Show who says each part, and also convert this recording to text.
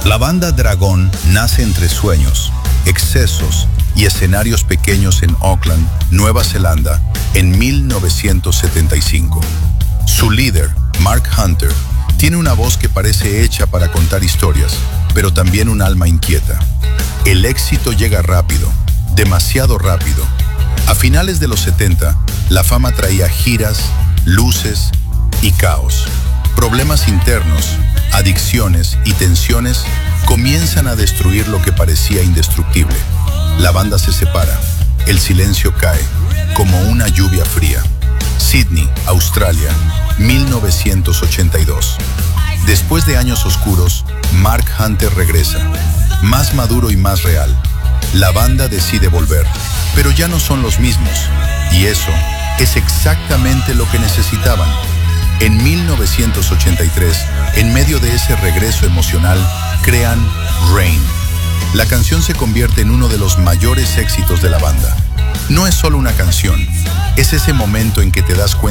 Speaker 1: La banda Dragón nace entre sueños, excesos y escenarios pequeños en Auckland, Nueva Zelanda, en 1975. Su líder, Mark Hunter, tiene una voz que parece hecha para contar historias, pero también un alma inquieta. El éxito llega rápido, demasiado rápido. A finales de los 70, la fama traía giras, luces y caos. Problemas internos, adicciones y tensiones comienzan a destruir lo que parecía indestructible. La banda se separa. El silencio cae, como una lluvia fría. Sydney, Australia, 1982. Después de años oscuros, Mark Hunter regresa, más maduro y más real. La banda decide volver, pero ya no son los mismos, y eso es exactamente lo que necesitaban. En 1983, en medio de ese regreso emocional, crean Rain. La canción se convierte en uno de los mayores éxitos de la banda. No es solo una canción, es ese momento en que te das cuenta